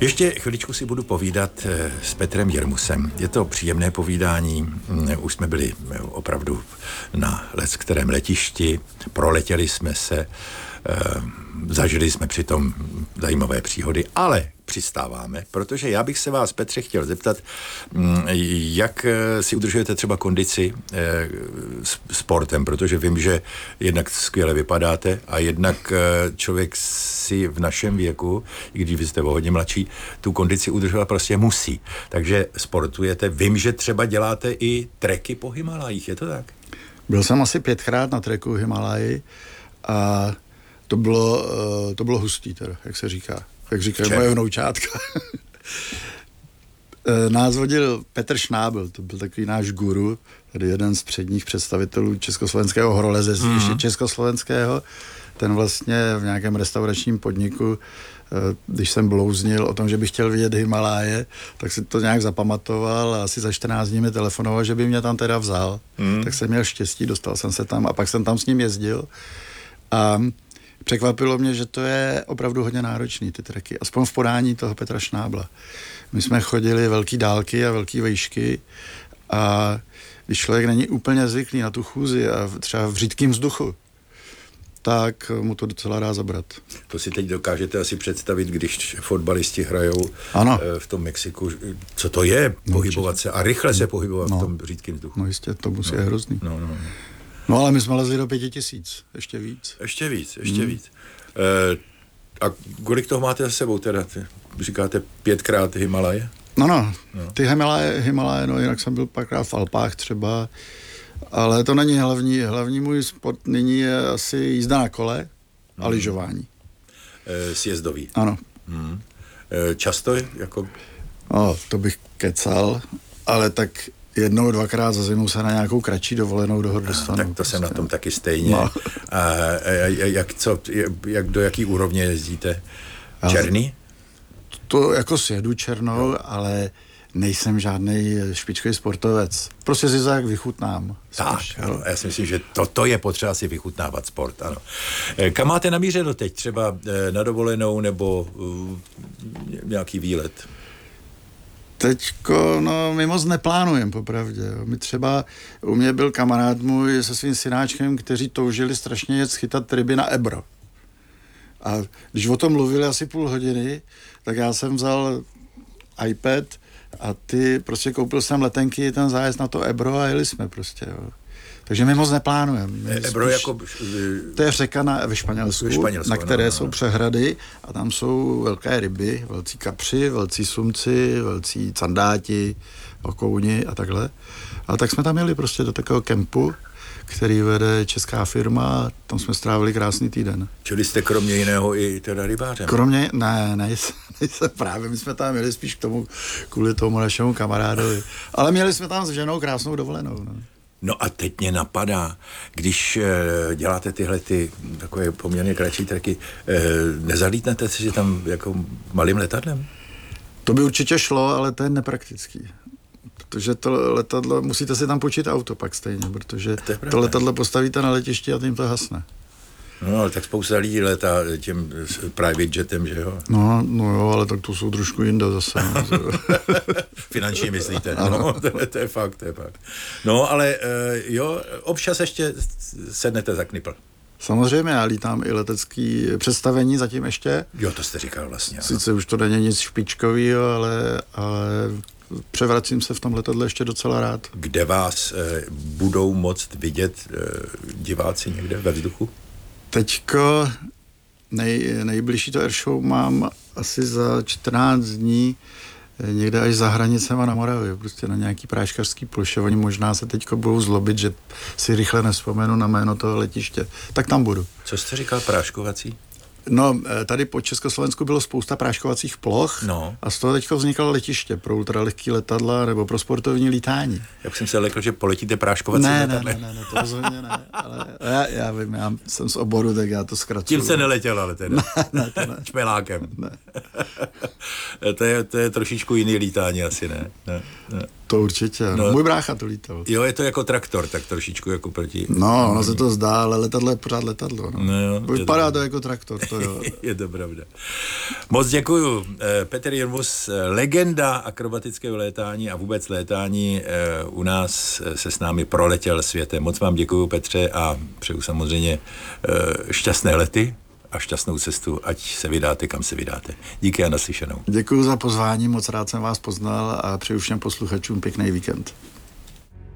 Ještě chviličku si budu povídat s Petrem Jirmusem. Je to příjemné povídání. Už jsme byli opravdu na leckterém letišti, proletěli jsme se, zažili jsme přitom zajímavé příhody, ale přistáváme, protože já bych se vás, Petře, chtěl zeptat, jak si udržujete třeba kondici sportem, protože vím, že jednak skvěle vypadáte a jednak člověk si v našem věku, i když vy jste o hodně mladší, tu kondici udržovat prostě musí. Takže sportujete. Vím, že třeba děláte i treky po Himalajích, je to tak? Byl jsem asi 5krát na treku Himalaji a to bylo hustý teda, jak se říká. Jak říkají moje vnoučátka. Nás vodil Petr Šnábl, to byl takový náš guru, tedy jeden z předních představitelů československého horolezectví, československého. Ten vlastně v nějakém restauračním podniku, když jsem blouznil o tom, že bych chtěl vidět Himaláje, tak si to nějak zapamatoval a asi za 14 dní mi telefonoval, že by mě tam teda vzal. Tak jsem měl štěstí, dostal jsem se tam a pak jsem tam s ním jezdil. A překvapilo mě, že to je opravdu hodně náročný, ty treky. Aspoň v podání toho Petra Šnábla. My jsme chodili velký dálky a velký vejšky a když člověk není úplně zvyklý na tu chůzi a třeba v řídkém vzduchu, tak mu to docela dá zabrat. To si teď dokážete asi představit, když fotbalisti hrajou v tom Mexiku. Co to je pohybovat se a rychle se pohybovat v tom řídkém vzduchu? No jistě, to musí je hrozný. No ale my jsme lezli do 5000, ještě víc. Ještě víc. A kolik toho máte za sebou teda? Říkáte 5krát Himalaje? No. Ty Himalaje, no jinak jsem byl párkrát v Alpách třeba, ale to není hlavní. Hlavní můj sport nyní je asi jízda na kole a lyžování. Sjezdový? Ano. Často jako? No, to bych kecal, ale tak 1-2krát za zimu se na nějakou kratší dovolenou do hor dostanu. Tak to jsem na tom taky stejně. No. Jak do jaký úrovně jezdíte? Černý? To jako sjedu černou, ale nejsem žádný špičkový sportovec. Prostě si jak vychutnám. Tak, ano, já si myslím, že toto je potřeba si vychutnávat sport, ano. Kam máte namířeno teď? Třeba na dovolenou nebo nějaký výlet? Teďko, my moc neplánujeme, popravdě. U mě byl kamarád můj se svým synáčkem, kteří toužili strašně jet schytat ryby na Ebro. A když o tom mluvili asi půl hodiny, tak já jsem vzal iPad a prostě koupil jsem letenky, ten zájezd na to Ebro a jeli jsme prostě, jo. Takže my moc neplánujeme. Ebro jako... To je řeka ve Španělsku, na které jsou přehrady a tam jsou velké ryby, velcí kapři, velcí sumci, velcí candáti, okouni a takhle. A tak jsme tam jeli prostě do takového kempu, který vede česká firma, tam jsme strávili krásný týden. Čili jste kromě jiného i teda rybářem? Nejsem právě, my jsme tam jeli spíš kvůli tomu našemu kamarádovi. Ale měli jsme tam s ženou krásnou dovolenou. No a teď mě napadá, když děláte tyhle takové poměrně kratší treky, nezalítnete si tam jako malým letadlem? To by určitě šlo, ale to je nepraktický. Protože to letadlo, musíte si tam počít auto pak stejně, protože to letadlo postavíte na letišti a tím to hasne. No, ale tak spousta lidí letá tím private jetem, že jo? No jo, ale tak to jsou trošku jinde zase. Finančně myslíte? No, to je fakt. No, ale občas ještě sednete za knipl. Samozřejmě, já lítám i letecký představení zatím ještě. Jo, to jste říkal vlastně. Sice už to není nic špičkovýho, ale převracím se v tom letadle ještě docela rád. Kde vás budou moct vidět diváci někde ve vzduchu? Teďko nejbližší to airshow mám asi za 14 dní někde až za hranicema na Moravě, prostě na nějaký práškařský ploše. Oni možná se teďko budou zlobit, že si rychle nevzpomenu na jméno toho letiště. Tak tam budu. Co jste říkal, práškovací? No, tady po Československu bylo spousta práškovacích ploch a z toho teďko vznikalo letiště pro ultralehký letadla nebo pro sportovní lítání. Jak jsem se lekl, že poletíte práškovací letadle. Ne, to rozhodně ne. Ale já vím, já jsem z oboru, tak já to zkracuju. Tím se neletěl, ale teda. Ne. Čmelákem. Ne. To je trošičku jiný lítání asi, ne? To určitě. No. Můj brácha to lítal. Jo, je to jako traktor, tak trošičku jako proti... No, ono se to zdá, ale letadlo je pořád letadlo. No jo, vypadá to jako traktor, to jo. Je to pravda. Moc děkuju. Petr Jirmus, legenda akrobatického létání a vůbec létání u nás se s námi proletěl světem. Moc vám děkuju, Petře, a přeju samozřejmě šťastné lety a šťastnou cestu, ať se vydáte, kam se vydáte. Díky a naslyšenou. Děkuji za pozvání, moc rád jsem vás poznal a přeju všem posluchačům pěkný víkend.